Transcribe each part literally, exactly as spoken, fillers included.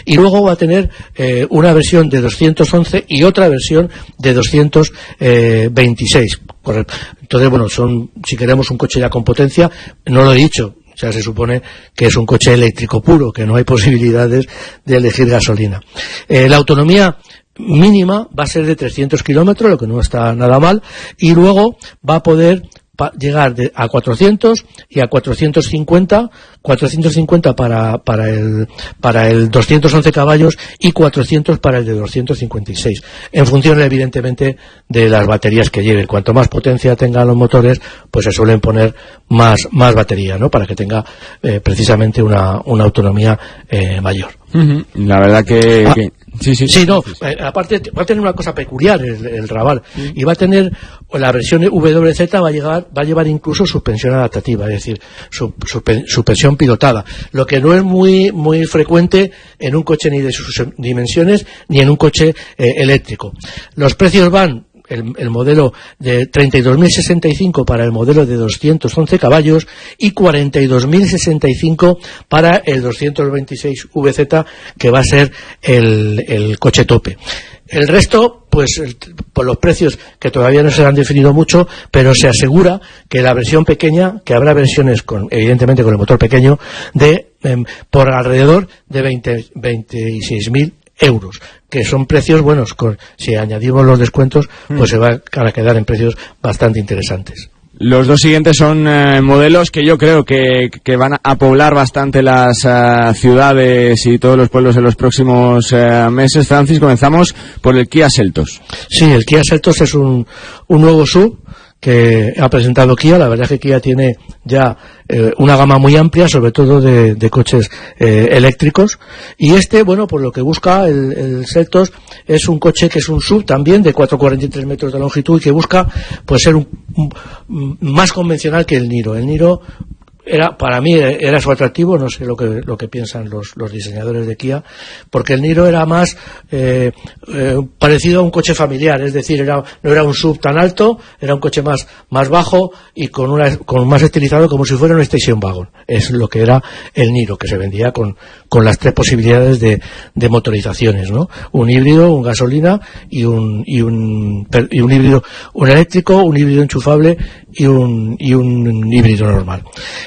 y luego va a tener eh, una versión de doscientos once y otra versión de doscientos veintiséis. Correcto. Entonces, bueno, son, si queremos un coche ya con potencia, no lo he dicho, ya se supone que es un coche eléctrico puro, que no hay posibilidades de elegir gasolina. Eh, la autonomía mínima va a ser de trescientos kilómetros, lo que no está nada mal, y luego va a poder pa llegar de, a cuatrocientos y a cuatrocientos cincuenta, cuatrocientos cincuenta para, para el, para el doscientos once caballos y cuatrocientos para el de doscientos cincuenta y seis, en función evidentemente de las baterías que lleve. Cuanto más potencia tengan los motores, pues se suelen poner más, más batería, ¿no? Para que tenga eh, precisamente una, una autonomía eh, mayor. Uh-huh. La verdad que... Ah, que... Sí, sí, sí, no, eh, aparte va a tener una cosa peculiar el, el Raval, sí. Y va a tener, la versión W Z va a llegar, va a llevar incluso suspensión adaptativa, es decir, su, su, suspensión pilotada, lo que no es muy muy frecuente en un coche ni de sus dimensiones ni en un coche eh, eléctrico. Los precios van, El, el modelo de treinta y dos mil sesenta y cinco para el modelo de doscientos once caballos y cuarenta y dos mil sesenta y cinco para el doscientos veintiséis V Z, que va a ser el, el coche tope. El resto, pues el, por los precios que todavía no se han definido mucho, pero se asegura que la versión pequeña, que habrá versiones con, evidentemente con el motor pequeño, de eh, por alrededor de veinte, veintiséis mil euros, que son precios buenos. Con, si añadimos los descuentos, pues mm. se va a quedar en precios bastante interesantes. Los dos siguientes son eh, modelos que yo creo que, que van a poblar bastante las uh, ciudades y todos los pueblos en los próximos uh, meses. Francis, comenzamos por el Kia Seltos. Sí, el Kia Seltos es un, un nuevo S U V que ha presentado Kia. La verdad es que Kia tiene ya eh, una gama muy amplia, sobre todo de, de coches eh, eléctricos, y este, bueno, por lo que busca el, el Seltos, es un coche que es un S U V también de cuatro coma cuarenta y tres metros de longitud y que busca pues ser un, un, más convencional que el Niro. El Niro era, para mí era su atractivo, no sé lo que lo que piensan los, los diseñadores de Kia, porque el Niro era más eh, eh, parecido a un coche familiar, es decir, era, no era un S U V tan alto, era un coche más más bajo y con una con más estilizado, como si fuera un station wagon. Es lo que era el Niro, que se vendía con con las tres posibilidades de, de motorizaciones, ¿no? Un híbrido, un gasolina y un y un y un híbrido, un eléctrico, un híbrido enchufable y un y un híbrido normal.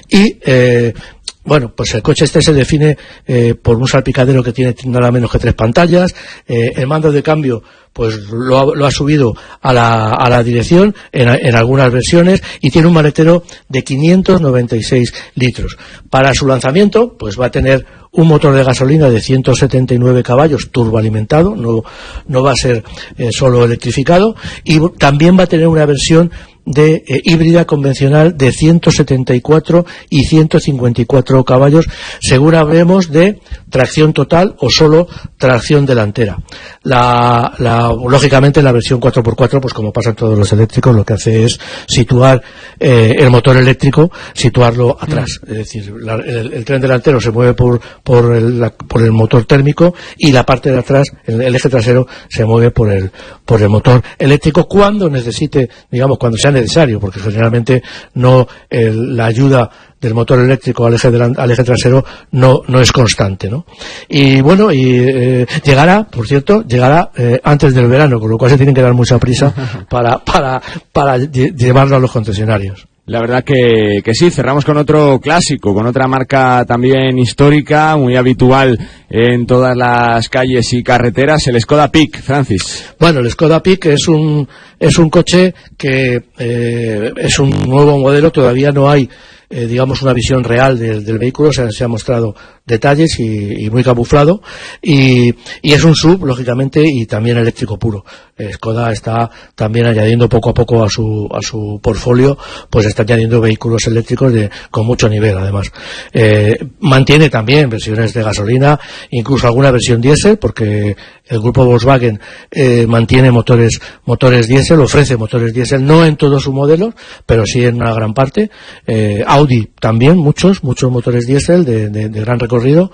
Y eh, bueno, pues el coche este se define eh, por un salpicadero que tiene nada menos que tres pantallas. Eh, el mando de cambio pues lo ha, lo ha subido a la, a la dirección en, en algunas versiones, y tiene un maletero de quinientos noventa y seis litros. Para su lanzamiento pues va a tener un motor de gasolina de ciento setenta y nueve caballos turboalimentado, no, no va a ser eh, solo electrificado, y también va a tener una versión de eh, híbrida convencional de ciento setenta y cuatro y ciento cincuenta y cuatro caballos, según hablemos de tracción total o solo tracción delantera. La, la, lógicamente la versión cuatro por cuatro, pues como pasa en todos los eléctricos, lo que hace es situar eh, el motor eléctrico, situarlo atrás. Mm. Es decir, la, el, el tren delantero se mueve por, por, el, la, por el motor térmico, y la parte de atrás, el, el eje trasero, se mueve por el, por el motor eléctrico cuando necesite, digamos, cuando sea necesario, porque generalmente no el, la ayuda del motor eléctrico al eje, delan, al eje trasero no, no es constante, ¿no? Y bueno, y eh, llegará, por cierto, llegará eh, antes del verano, con lo cual se tienen que dar mucha prisa para, para, para llevarlo a los concesionarios. La verdad que, que sí. Cerramos con otro clásico, con otra marca también histórica, muy habitual en todas las calles y carreteras, el Skoda Peak. Francis. Bueno, el Skoda Peak es un es un coche que eh, es un nuevo modelo. Todavía no hay eh, digamos una visión real del, del vehículo, se, se han mostrado detalles y, y muy camuflado, y, y es un S U V, lógicamente, y también eléctrico puro. eh, Skoda está también añadiendo poco a poco a su a su portfolio, pues está añadiendo vehículos eléctricos de con mucho nivel. Además eh, mantiene también versiones de gasolina, incluso alguna versión diésel, porque el grupo Volkswagen eh, mantiene motores motores diésel, ofrece motores diésel, no en todos sus modelos, pero sí en una gran parte. eh, Audi también, muchos muchos motores diésel de, de, de gran recorrido,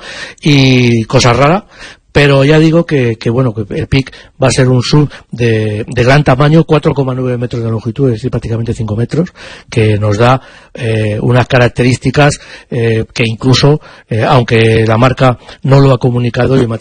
y cosa rara, pero ya digo que, que bueno, que el Peak va a ser un S U V de, de gran tamaño, cuatro coma nueve metros de longitud, es decir, prácticamente cinco metros, que nos da eh, unas características eh, que incluso, eh, aunque la marca no lo ha comunicado, yo me